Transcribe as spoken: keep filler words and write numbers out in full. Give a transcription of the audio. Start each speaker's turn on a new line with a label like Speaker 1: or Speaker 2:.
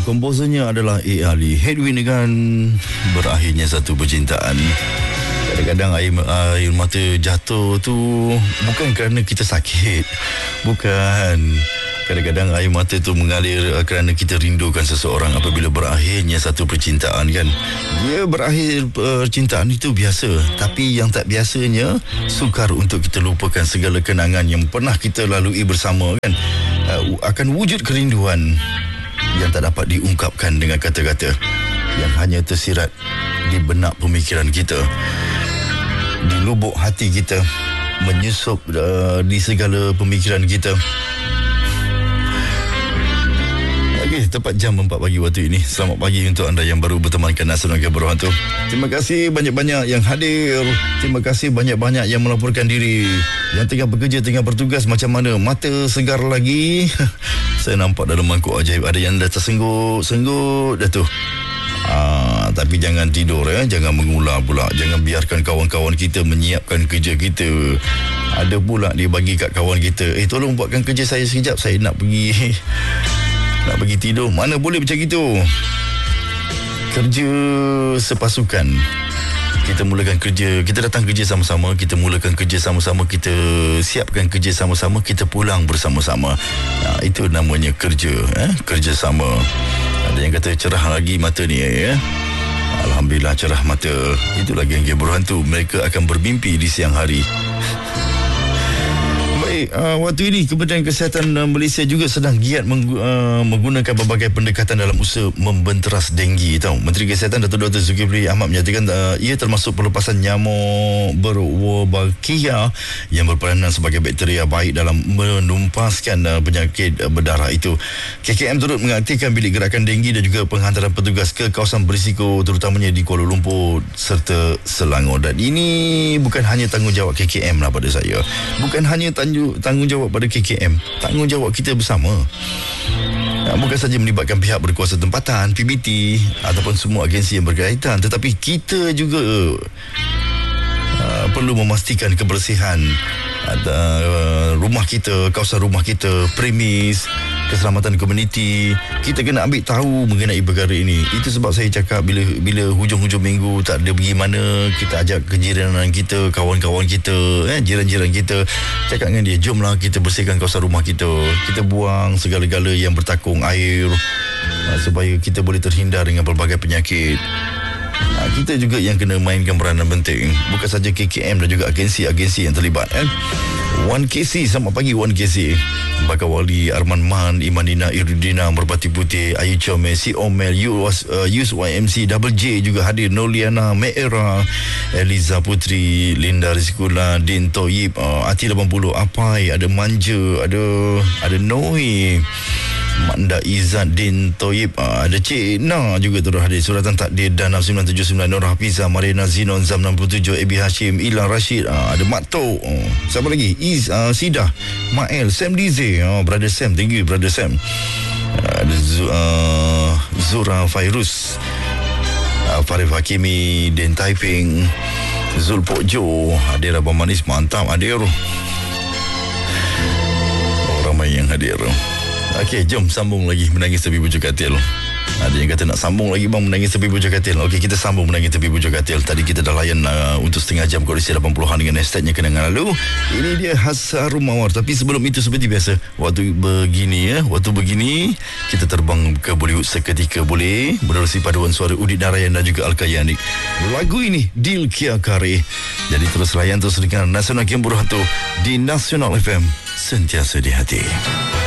Speaker 1: komposernya adalah A. Ali. Headwind dengan berakhirnya satu percintaan. Kadang-kadang air, air mata jatuh tu bukan kerana kita sakit. Bukan. Kadang-kadang air mata tu mengalir kerana kita rindukan seseorang apabila berakhirnya satu percintaan kan. Dia berakhir percintaan itu biasa. Tapi yang tak biasanya, sukar untuk kita lupakan segala kenangan yang pernah kita lalui bersama kan. Uh, akan wujud kerinduan yang tak dapat diungkapkan dengan kata-kata, yang hanya tersirat di benak pemikiran kita, di lubuk hati kita, menyusup uh, di segala pemikiran kita. Okey, tepat jam empat pagi waktu ini. Selamat pagi untuk anda yang baru bertemankan Nasional Game Berhantu. Terima kasih banyak-banyak yang hadir. Terima kasih banyak-banyak yang melaporkan diri. Yang tengah bekerja, tengah bertugas, macam mana? Mata segar lagi? Saya nampak dalam mangkuk ajaib ada yang dah tersengguk-sengguk dah tu. Ah, tapi jangan tidur ya, jangan mengular pula. Jangan biarkan kawan-kawan kita menyiapkan kerja kita. Ada pula dia bagi kat kawan kita, eh tolong buatkan kerja saya sekejap, saya nak pergi nak pergi tidur. Mana boleh macam gitu. Kerja sepasukan. Kita mulakan kerja, kita datang kerja sama-sama, kita mulakan kerja sama-sama, kita siapkan kerja sama-sama, kita pulang bersama-sama. Nah, itu namanya kerja, eh? Kerja sama. Ada yang kata cerah lagi mata ni ya. Alhamdulillah cerah mata. Itulah geng-geng berhantu. Mereka akan bermimpi di siang hari. Baik, uh, waktu ini Kementerian Kesihatan uh, Malaysia juga sedang giat menggu, uh, menggunakan berbagai pendekatan dalam usaha membenteras denggi. Tahu, Menteri Kesihatan Datuk Doktor Zulkifli Ahmad menyatakan uh, ia termasuk pelepasan nyamuk berwolbachia yang berperanan sebagai bakteria baik dalam menumpaskan uh, penyakit uh, berdarah itu. K K M turut mengaktifkan bilik gerakan denggi dan juga penghantaran petugas ke kawasan berisiko terutamanya di Kuala Lumpur serta Selangor. Dan ini bukan hanya tanggungjawab K K M lah pada saya. Bukan hanya tanggung tanggungjawab pada K K M, tanggungjawab kita bersama. Bukan saja melibatkan pihak berkuasa tempatan, P B T ataupun semua agensi yang berkaitan, tetapi kita juga uh, perlu memastikan kebersihan uh, rumah kita, kawasan rumah kita, premis, keselamatan komuniti. Kita kena ambil tahu mengenai perkara ini. Itu sebab saya cakap bila bila hujung-hujung minggu tak ada pergi mana, kita ajak kejiranan kita, kawan-kawan kita, eh, jiran-jiran kita, cakap dengan dia, jomlah kita bersihkan kawasan rumah kita. Kita buang segala-gala yang bertakung air uh, supaya kita boleh terhindar dengan pelbagai penyakit. Ha, kita juga yang kena mainkan peranan penting. Bukan saja K K M dan juga agensi-agensi yang terlibat eh? one K C, selamat pagi one K C. Bakal Wali, Arman Man, Imanina, Irudina, Merpati Putih, Ayu Chome, Si Omel, Yus, uh, Yus Y M C, Double J juga hadir, Noliana, Meera, Eliza Putri, Linda Rizkula, Din Toyib, uh, Ati lapan puluh, Apai, ada Manja, ada ada Noi, Manda Izzat, Din Toyib, uh, ada Cik Na juga turut hadir, Suratan Takdir, Danam sembilan tujuh sembilan, Nur Hafiza, Marina Zinon, Zam enam puluh tujuh, Ebi Hashim, Ilan Rashid, uh, ada Mak Tok, uh, siapa lagi? Iz, uh, Sidah, Mael, Sam Dize, uh, Brother Sam, thank you Brother Sam, uh, ada uh, Zura Fairuz, uh, Farif Hakimi, Den Taiping, Zul Pokjo, hadir Abang Manis, mantap hadir. Oh, ramai yang hadir. Okey, jom sambung lagi Menangis Tepi Bujur Katil. Ada yang kata nak sambung lagi bang Menangis Tepi Bujur Katil. Okey, kita sambung Menangis Tepi Bujur Katil. Tadi kita dah layan uh, untuk setengah jam kondisi lapan puluhan dengan hashtagnya kenangan lalu. Ini dia khas Harum Mawar. Tapi sebelum itu seperti biasa, waktu begini ya, waktu begini kita terbang ke Bollywood seketika boleh, menerusi paduan suara Udit Narayan dan juga Alka Yanik. Lagu ini Dil Kia Kare. Jadi terus layan terus dengan Nasional Game Berhantu di Nasional F M, sentiasa di hati.